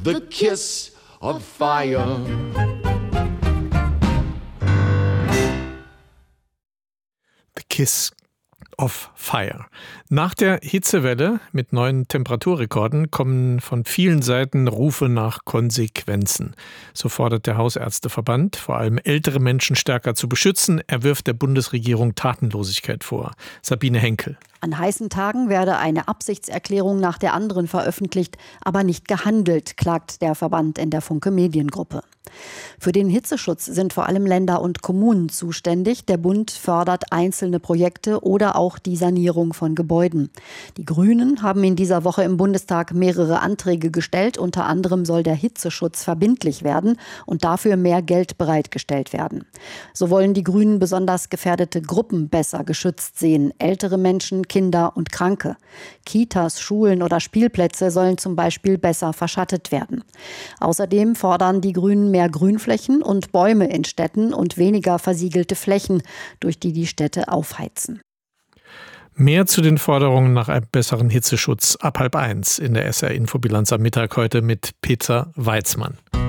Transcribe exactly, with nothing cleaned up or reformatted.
the kiss of fire. The Kiss of Fire. Nach der Hitzewelle mit neuen Temperaturrekorden kommen von vielen Seiten Rufe nach Konsequenzen. So fordert der Hausärzteverband, vor allem ältere Menschen stärker zu beschützen. Er wirft der Bundesregierung Tatenlosigkeit vor. Sabine Henkel. An heißen Tagen werde eine Absichtserklärung nach der anderen veröffentlicht, aber nicht gehandelt, klagt der Verband in der Funke Mediengruppe. Für den Hitzeschutz sind vor allem Länder und Kommunen zuständig. Der Bund fördert einzelne Projekte oder auch die Sanierung von Gebäuden. Die Grünen haben in dieser Woche im Bundestag mehrere Anträge gestellt. Unter anderem soll der Hitzeschutz verbindlich werden und dafür mehr Geld bereitgestellt werden. So wollen die Grünen besonders gefährdete Gruppen besser geschützt sehen. Ältere Menschen, Kinder und Kranke. Kitas, Schulen oder Spielplätze sollen zum Beispiel besser verschattet werden. Außerdem fordern die Grünen mehr Grünflächen und Bäume in Städten und weniger versiegelte Flächen, durch die die Städte aufheizen. Mehr zu den Forderungen nach einem besseren Hitzeschutz ab halb eins in der S R-Infobilanz am Mittag heute mit Peter Weizmann.